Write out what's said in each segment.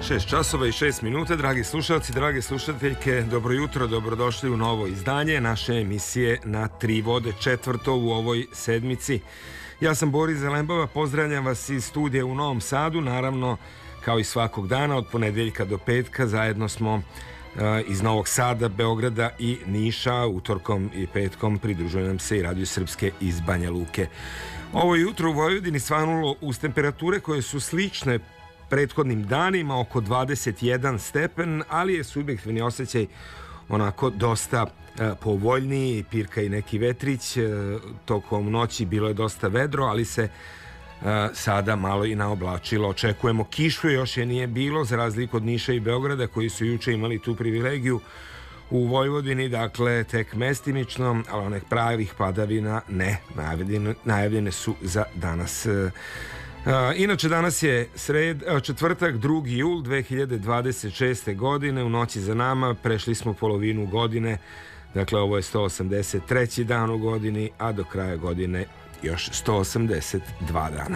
6 časova i 6 minuta, dragi slušalci, drage slušateljke, dobro jutro, dobrodošli u novo izdanje naše emisije Na tri vode, četvrto u ovoj sedmici. Ja sam Boris Zelembava, pozdravljam vas iz studija u Novom Sadu, naravno kao i svakog dana od ponedeljka do petka, zajedno smo iz Novog Sada, Beograda i Niša, utorkom i petkom pridružuje nam se i Radio Srpske iz Banja Luke. Ovo jutro u Vojvodini svanulo uz temperature koje su slične prethodnim danima, oko 21 stepen, ali je subjektivni osjećaj onako dosta povoljniji, pirka i neki vetrić, tokom noći bilo je dosta vedro, ali se sada malo i naoblačilo. Očekujemo kišu, još je nije bilo, za razliku od Niša i Beograda koji su juče imali tu privilegiju. U Vojvodini, dakle, tek mestimično, ali onih pravih padavina ne, najavljene su za danas. Inače, danas je četvrtak, 2. jul 2026. godine, u noći za nama, prešli smo polovinu godine, dakle ovo je 183. dan u godini, a do kraja godine još 182 dana.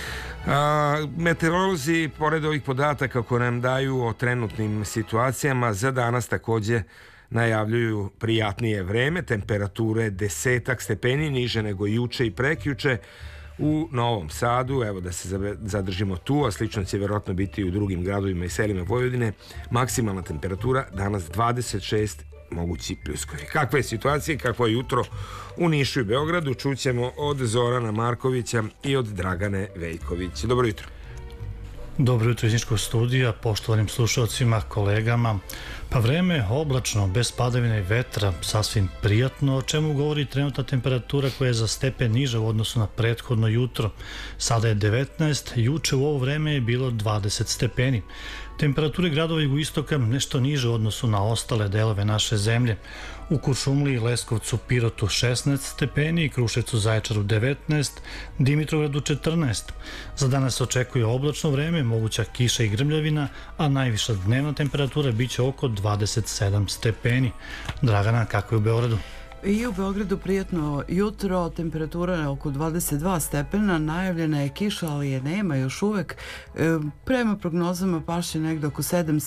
Meteorolozi, pored ovih podataka koje nam daju o trenutnim situacijama, za danas također najavljuju prijatnije vreme, temperature 10 stepeni niže nego juče i prekjuče u Novom Sadu. Evo da se zadržimo tu, a slično će vjerojatno biti i u drugim gradovima i selima Vojvodine. Maksimalna temperatura danas 26, mogući pljuskovi. Kakva je situacija i kakvo je jutro u Nišu i Beogradu, čućemo od Zorana Markovića i od Dragane Veljković. Dobro jutro. Dobro jutro iz Niškog studija, poštovanim slušalcima, kolegama. Pa vreme je oblačno, bez padavina i vetra, sasvim prijatno, o čemu govori trenutna temperatura koja je za stepen niža u odnosu na prethodno jutro. Sada je 19, juče u ovo vreme je bilo 20 stepeni. Temperature gradova jugoistoka nešto niže u odnosu na ostale delove naše zemlje. U Kuršumliji, Leskovcu, Pirotu 16 stepeni, Kruševcu, Zaječaru 19, Dimitrovgradu 14. Za danas se očekuje oblačno vreme, moguća kiša i grmljavina, a najviša dnevna temperatura biće oko 27 stepeni. Dragana, kako je u Beogradu? I u Beogradu prijatno jutro, temperatura je oko 22 stepena, najavljena je kiša, ali je nema još uvek. Prema prognozama paše negde oko 7